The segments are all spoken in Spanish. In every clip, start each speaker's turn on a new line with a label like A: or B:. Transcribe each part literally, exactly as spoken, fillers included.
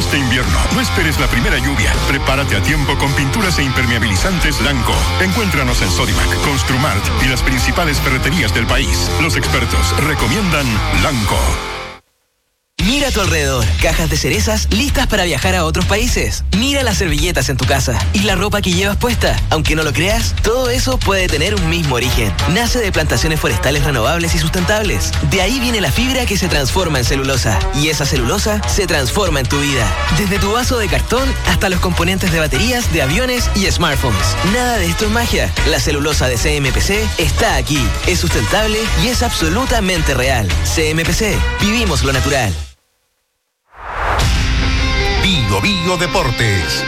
A: Este invierno, no esperes la primera lluvia. Prepárate a tiempo con pinturas e impermeabilizantes Lanco. Encuéntranos en Sodimac, Construmart y las principales ferreterías del país. Los expertos recomiendan Lanco.
B: Mira a tu alrededor, cajas de cerezas listas para viajar a otros países. Mira las servilletas en tu casa y la ropa que llevas puesta. Aunque no lo creas, todo eso puede tener un mismo origen. Nace de plantaciones forestales renovables y sustentables. De ahí viene la fibra que se transforma en celulosa. Y esa celulosa se transforma en tu vida. Desde tu vaso de cartón hasta los componentes de baterías, de aviones y smartphones. Nada de esto es magia. La celulosa de C M P C está aquí. Es sustentable y es absolutamente real. C M P C. Vivimos lo natural.
C: Bio Bio Deportes.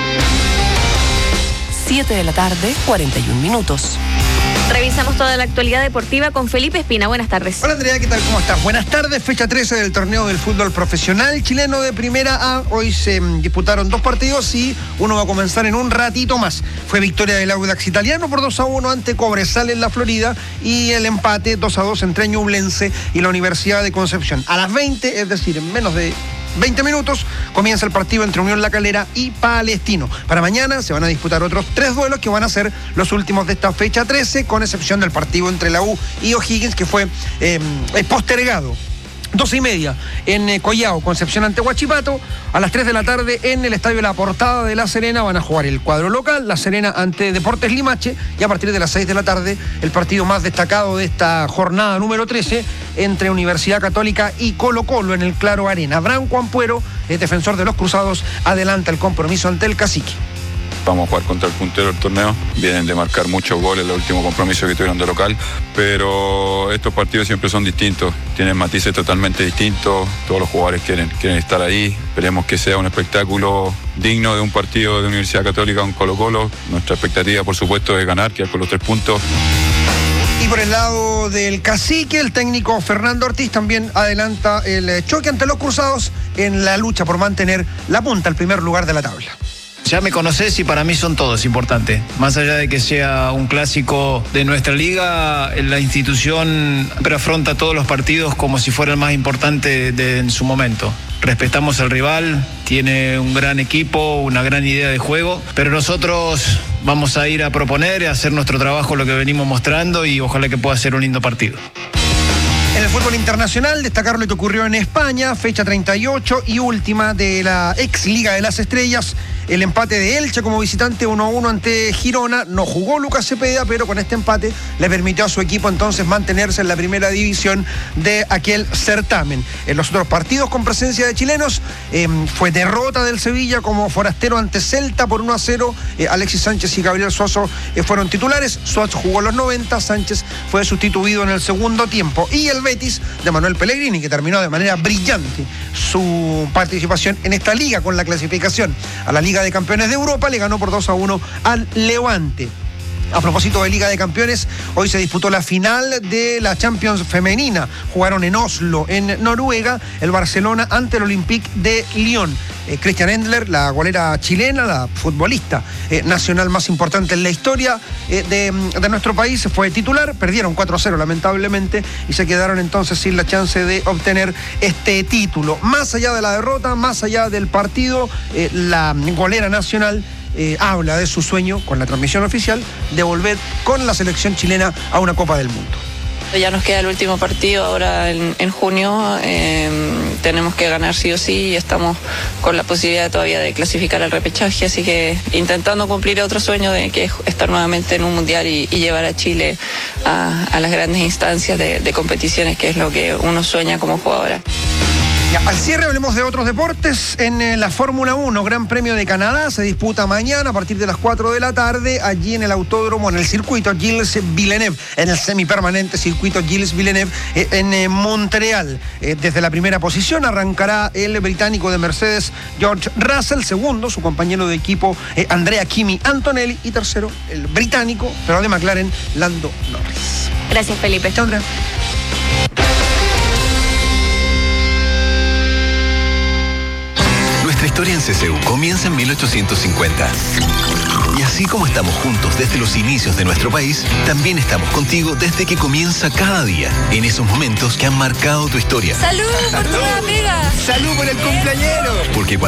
D: siete de la tarde, cuarenta y un minutos.
E: Revisamos toda la actualidad deportiva con Felipe Espina. Buenas tardes.
F: Hola Andrea, ¿qué tal? ¿Cómo estás? Buenas tardes. Fecha trece del torneo del fútbol profesional chileno de Primera A. Hoy se mm, disputaron dos partidos y uno va a comenzar en un ratito más. Fue victoria del Audax Italiano por dos a uno ante Cobresal en la Florida y el empate dos a dos entre Ñublense y la Universidad de Concepción. A las veinte, es decir, en menos de veinte minutos, comienza el partido entre Unión La Calera y Palestino. Para mañana se van a disputar otros tres duelos que van a ser los últimos de esta fecha trece, con excepción del partido entre la U y O'Higgins, que fue eh, postergado. Doce y media en eh, Collao, Concepción ante Huachipato. A las tres de la tarde en el Estadio La Portada de La Serena van a jugar el cuadro local, La Serena ante Deportes Limache, y a partir de las seis de la tarde el partido más destacado de esta jornada número trece entre Universidad Católica y Colo Colo en el Claro Arena. Branco Ampuero, el defensor de los Cruzados, adelanta el compromiso ante el Cacique.
G: Vamos a jugar contra el puntero del torneo. Vienen de marcar muchos goles en el último compromiso que tuvieron de local, pero estos partidos siempre son distintos, tienen matices totalmente distintos. Todos los jugadores quieren, quieren estar ahí. Esperemos que sea un espectáculo digno de un partido de Universidad Católica con Colo Colo. Nuestra expectativa, por supuesto, es ganar, quedar con los tres puntos.
F: Y por el lado del Cacique, el técnico Fernando Ortiz también adelanta el choque ante los Cruzados en la lucha por mantener la punta, el primer lugar de la tabla.
H: Ya me conocés y para mí son todos importantes. Más allá de que sea un clásico de nuestra liga, la institución siempre afronta todos los partidos como si fuera el más importante de, en su momento. Respetamos al rival, tiene un gran equipo, una gran idea de juego, pero nosotros vamos a ir a proponer, a hacer nuestro trabajo, lo que venimos mostrando, y ojalá que pueda ser un lindo partido.
F: En el fútbol internacional, destacar lo que ocurrió en España, fecha treinta y ocho y última de la ex Liga de las Estrellas. El empate de Elche como visitante uno a uno ante Girona. No jugó Lucas Cepeda, pero con este empate le permitió a su equipo entonces mantenerse en la primera división de aquel certamen. En los otros partidos con presencia de chilenos, eh, fue derrota del Sevilla como forastero ante Celta por uno a cero. Eh, Alexis Sánchez y Gabriel Suazo eh, fueron titulares. Suazo jugó los noventa, Sánchez fue sustituido en el segundo tiempo. Y el Betis de Manuel Pellegrini, que terminó de manera brillante su participación en esta liga con la clasificación a la Liga de Campeones de Europa, le ganó por dos a uno al Levante. A propósito de Liga de Campeones, hoy se disputó la final de la Champions femenina. Jugaron en Oslo, en Noruega, el Barcelona ante el Olympique de Lyon. Eh, Christian Endler, la golera chilena, la futbolista eh, nacional más importante en la historia eh, de, de nuestro país, fue titular. Perdieron cuatro a cero lamentablemente y se quedaron entonces sin la chance de obtener este título. Más allá de la derrota, más allá del partido, eh, la golera nacional Eh, habla de su sueño con la transmisión oficial de volver con la selección chilena a una Copa del Mundo.
I: Ya nos queda el último partido ahora en, en junio, eh, tenemos que ganar sí o sí y estamos con la posibilidad todavía de clasificar al repechaje, así que intentando cumplir otro sueño de que es estar nuevamente en un mundial y, y llevar a Chile a, a las grandes instancias de, de competiciones, que es lo que uno sueña como jugadora.
F: Ya, al cierre hablemos de otros deportes. En eh, la Fórmula uno, Gran Premio de Canadá, se disputa mañana a partir de las cuatro de la tarde, allí en el autódromo, en el circuito Gilles Villeneuve, en el semipermanente circuito Gilles Villeneuve, eh, en eh, Montreal. Eh, desde la primera posición arrancará el británico de Mercedes, George Russell. Segundo, su compañero de equipo, eh, Andrea Kimi Antonelli. Y tercero, el británico, pero de McLaren, Lando Norris.
E: Gracias, Felipe.
F: Chao, Andrea.
J: Nuestra historia en C C U comienza en mil ochocientos cincuenta. Y así como estamos juntos desde los inicios de nuestro país, también estamos contigo desde que comienza cada día, en esos momentos que han marcado tu historia.
K: ¡Salud por tu amiga!
J: ¡Salud por el cumpleañero! Porque